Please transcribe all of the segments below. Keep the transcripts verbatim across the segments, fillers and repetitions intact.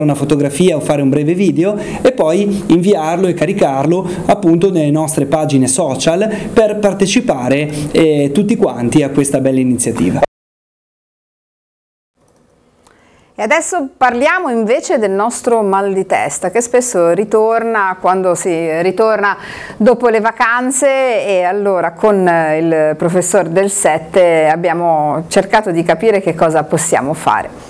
una fotografia o fare un breve video e poi inviarlo e caricarlo appunto nelle nostre pagine social per partecipare eh, tutti quanti a questa bella iniziativa. E adesso parliamo invece del nostro mal di testa, che spesso ritorna quando si ritorna dopo le vacanze, e allora con il professor Del Sette abbiamo cercato di capire che cosa possiamo fare.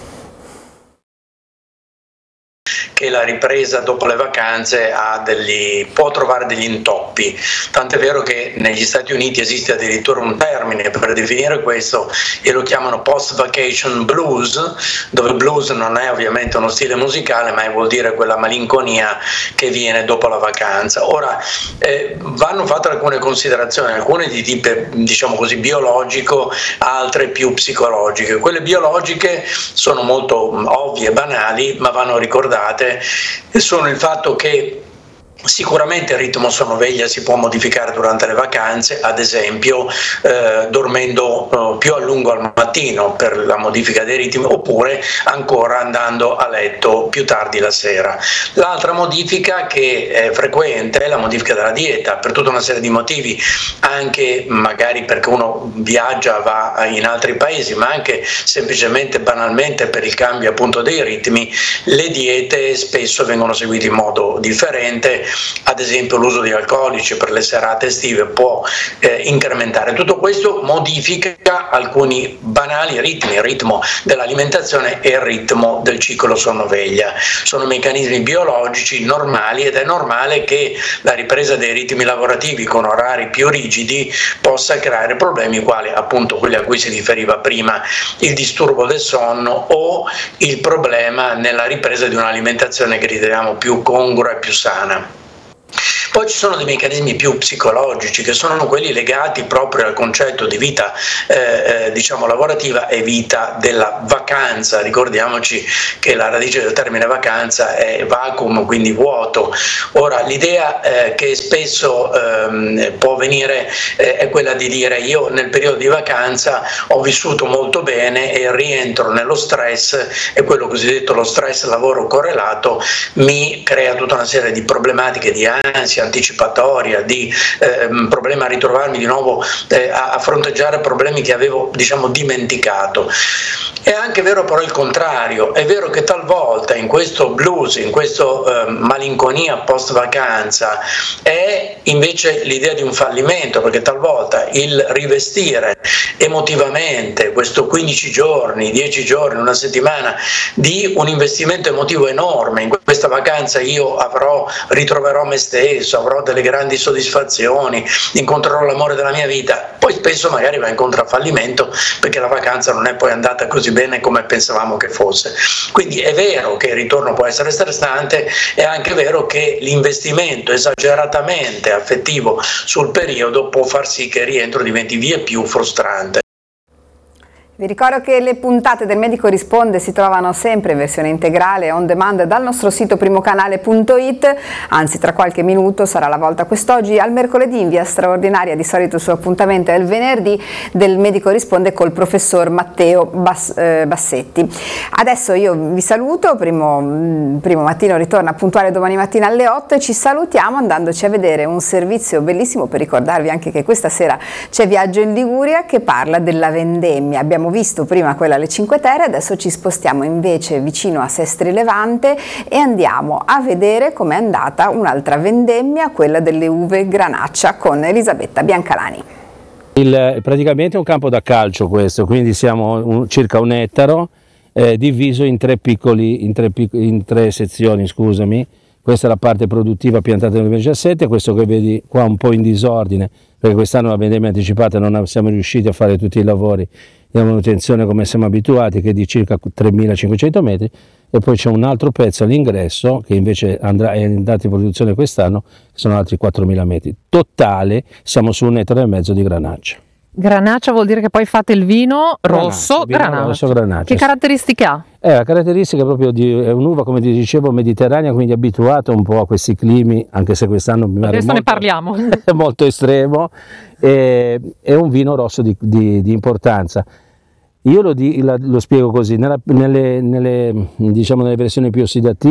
Che la ripresa dopo le vacanze ha degli, può trovare degli intoppi, tant'è vero che negli Stati Uniti esiste addirittura un termine per definire questo e lo chiamano post-vacation blues, dove blues non è ovviamente uno stile musicale, ma vuol dire quella malinconia che viene dopo la vacanza. Ora eh, vanno fatte alcune considerazioni, alcune di tipo diciamo così biologico, altre più psicologiche. Quelle biologiche sono molto ovvie e banali, ma vanno ricordate, e sono il fatto che sicuramente il ritmo sonno-veglia si può modificare durante le vacanze, ad esempio eh, dormendo eh, più a lungo al mattino per la modifica dei ritmi, oppure ancora andando a letto più tardi la sera. L'altra modifica che è frequente è la modifica della dieta, per tutta una serie di motivi, anche magari perché uno viaggia, va in altri paesi, ma anche semplicemente banalmente per il cambio appunto dei ritmi. Le diete spesso vengono seguite in modo differente, ad esempio l'uso di alcolici per le serate estive può eh, incrementare. Tutto questo modifica alcuni banali ritmi, il ritmo dell'alimentazione e il ritmo del ciclo sonno-veglia. Sono meccanismi biologici normali ed è normale che la ripresa dei ritmi lavorativi con orari più rigidi possa creare problemi quali appunto quelli a cui si riferiva prima, il disturbo del sonno o il problema nella ripresa di un'alimentazione che riteniamo più congrua e più sana. Poi ci sono dei meccanismi più psicologici che sono quelli legati proprio al concetto di vita eh, eh, diciamo lavorativa e vita della vacanza. Ricordiamoci che la radice del termine vacanza è vacuum, quindi vuoto. Ora l'idea eh, che spesso ehm, può venire eh, è quella di dire: io nel periodo di vacanza ho vissuto molto bene e rientro nello stress, e quello cosiddetto lo stress lavoro correlato mi crea tutta una serie di problematiche di ansia anticipatoria, di eh, problema a ritrovarmi di nuovo eh, a, a fronteggiare problemi che avevo diciamo dimenticato. È anche vero però il contrario, è vero che talvolta in questo blues, in questo eh, malinconia post vacanza è invece l'idea di un fallimento, perché talvolta il rivestire emotivamente questo quindici giorni, dieci giorni, una settimana di un investimento emotivo enorme, in questa vacanza io avrò, ritroverò me stesso, avrò delle grandi soddisfazioni, incontrerò l'amore della mia vita, poi spesso magari va incontro a fallimento perché la vacanza non è poi andata così bene come pensavamo che fosse. Quindi è vero che il ritorno può essere stressante, è anche vero che l'investimento esageratamente affettivo sul periodo può far sì che il rientro diventi via più frustrante. Vi ricordo che le puntate del Medico Risponde si trovano sempre in versione integrale on demand dal nostro sito primocanale punto it, anzi tra qualche minuto sarà la volta quest'oggi al mercoledì in via straordinaria, di solito il suo appuntamento è il venerdì, del Medico Risponde col professor Matteo Bas, eh, Bassetti. Adesso io vi saluto, primo, primo mattino ritorna puntuale domani mattina alle otto e ci salutiamo andandoci a vedere un servizio bellissimo per ricordarvi anche che questa sera c'è Viaggio in Liguria che parla della vendemmia. Abbiamo visto prima quella alle Cinque Terre, adesso ci spostiamo invece vicino a Sestri Levante e andiamo a vedere com'è andata un'altra vendemmia, quella delle uve Granaccia, con Elisabetta Biancalani. Il, praticamente è un campo da calcio questo, quindi siamo un, circa un ettaro eh, diviso in tre piccoli, in tre, in tre sezioni, scusami. Questa è la parte produttiva piantata nel duemiladiciassette, questo che vedi qua un po' in disordine, perché quest'anno la vendemmia anticipata non siamo riusciti a fare tutti i lavori di manutenzione come siamo abituati, che è di circa tremilacinquecento metri, e poi c'è un altro pezzo all'ingresso che invece andrà, è andato in produzione quest'anno, che sono altri quattromila metri. Totale siamo su un ettaro e mezzo di Granaccia. Granaccia vuol dire che poi fate il vino rosso, Granaccia, vino rosso Granaccia. Che caratteristiche ha? Eh, la caratteristica è proprio di è un'uva, come ti dicevo, mediterranea, quindi abituata un po' a questi climi, anche se quest'anno adesso molto, ne parliamo. è molto estremo, e, è un vino rosso di, di, di importanza. Io lo, di, la, lo spiego così, nella, nelle, nelle, diciamo, nelle versioni più ossidative